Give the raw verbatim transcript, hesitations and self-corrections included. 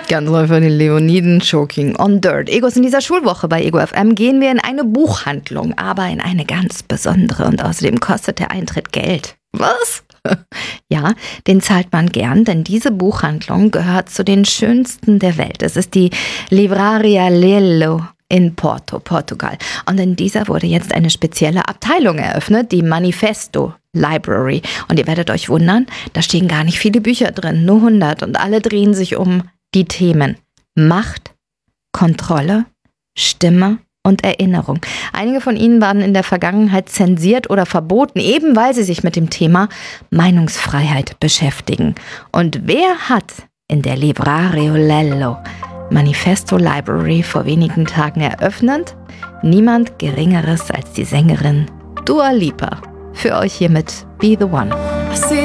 Ganz neu von den Leoniden, Choking on Dirt. Egos, in dieser Schulwoche bei Ego F M gehen wir in eine Buchhandlung, aber in eine ganz besondere, und außerdem kostet der Eintritt Geld. Was? Ja, den zahlt man gern, denn diese Buchhandlung gehört zu den schönsten der Welt. Es ist die Livraria Lello in Porto, Portugal. Und in dieser wurde jetzt eine spezielle Abteilung eröffnet, die Manifesto Library. Und ihr werdet euch wundern, da stehen gar nicht viele Bücher drin, nur hundert. Und alle drehen sich um die Themen Macht, Kontrolle, Stimme und Erinnerung. Einige von ihnen waren in der Vergangenheit zensiert oder verboten, eben weil sie sich mit dem Thema Meinungsfreiheit beschäftigen. Und wer hat in der Livraria Lello Manifesto Library vor wenigen Tagen eröffnet? Niemand Geringeres als die Sängerin Dua Lipa. Für euch hiermit Be The One.